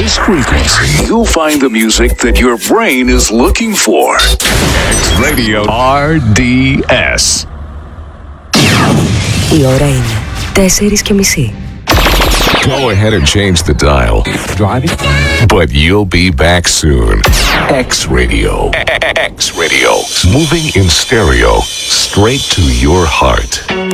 this frequency, you'll find the music that your brain is looking for. X Radio RDS. Η ώρα είναι 4:30. Go ahead and change the dial. Driving? But you'll be back soon. X Radio. X Radio. Moving in stereo. Straight to your heart.